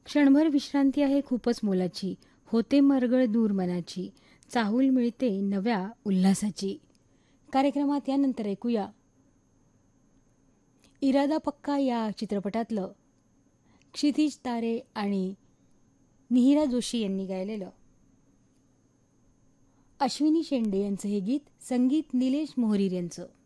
क्षणभर विश्रांती आहे खूपच मोलाची, होते मरगळ दूर मनाची, चाहूल मिळते नव्या उल्हासाची. कार्यक्रमात यानंतर ऐकूया इरादा पक्का या चित्रपटातलं क्षितिज तारे आणि मिहिरा जोशी यांनी गायलेलं अश्विनी शेंडे यांचं हे गीत, संगीत निलेश मोहरीर यांचं.